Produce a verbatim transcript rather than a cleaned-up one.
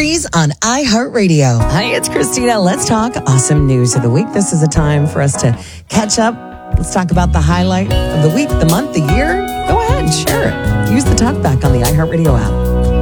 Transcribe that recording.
Breeze on iHeartRadio. Hi, it's Christina. Let's talk awesome news of the week. This is a time for us to catch up. Let's talk about the highlight of the week, the month, the year. Go ahead, share it. Use the talkback on the iHeartRadio app.